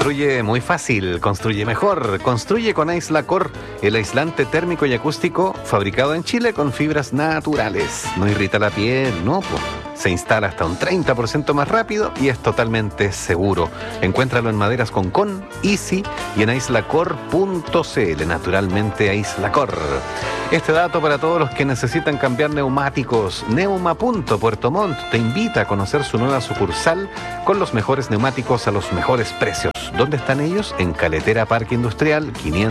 Construye muy fácil, construye mejor. Construye con Aislacor, el aislante térmico y acústico fabricado en Chile con fibras naturales. No irrita la piel, no, po. Se instala hasta un 30% más rápido y es totalmente seguro. Encuéntralo en Maderas Concón, Easy y en aislacor.cl. Naturalmente Aislacor. Este dato para todos los que necesitan cambiar neumáticos. Neuma.Puerto Montt te invita a conocer su nueva sucursal con los mejores neumáticos a los mejores precios. ¿Dónde están ellos? En Caletera Parque Industrial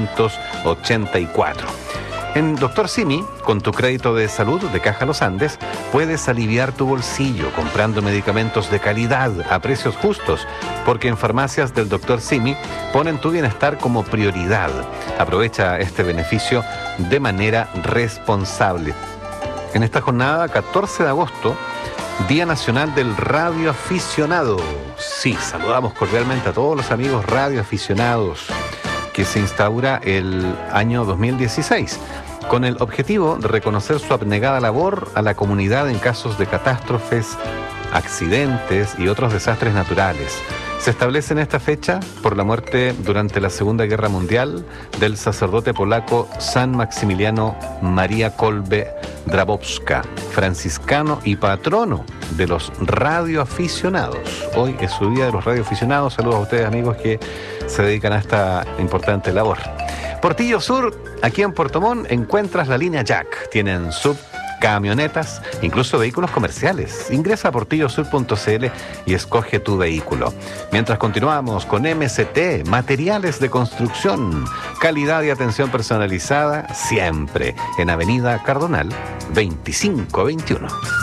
584. En Dr. Simi, con tu crédito de salud de Caja Los Andes, puedes aliviar tu bolsillo comprando medicamentos de calidad a precios justos, porque en farmacias del Dr. Simi ponen tu bienestar como prioridad. Aprovecha este beneficio de manera responsable. En esta jornada, 14 de agosto, Día Nacional del Radioaficionado. Sí, saludamos cordialmente a todos los amigos radioaficionados, que se instaura el año 2016, con el objetivo de reconocer su abnegada labor a la comunidad en casos de catástrofes, accidentes y otros desastres naturales. Se establece en esta fecha por la muerte durante la Segunda Guerra Mundial del sacerdote polaco San Maximiliano María Kolbe Drabowska, franciscano y patrono de los radioaficionados. Hoy es su día de los radioaficionados. Saludos a ustedes, amigos, que se dedican a esta importante labor. Portillo Sur, aquí en Puerto Montt, encuentras la línea Jack. Tienen sub, camionetas, incluso vehículos comerciales. Ingresa a portillosur.cl y escoge tu vehículo. Mientras continuamos con MCT, materiales de construcción, calidad y atención personalizada siempre en Avenida Cardonal 2521.